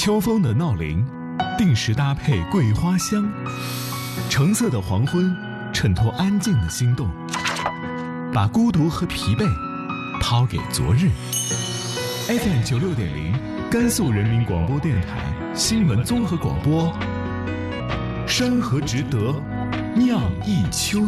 秋风的闹铃，定时搭配桂花香。橙色的黄昏，衬托安静的心动，把孤独和疲惫抛给昨日。FM 96.0，甘肃人民广播电台新闻综合广播。山河值得，酿一秋。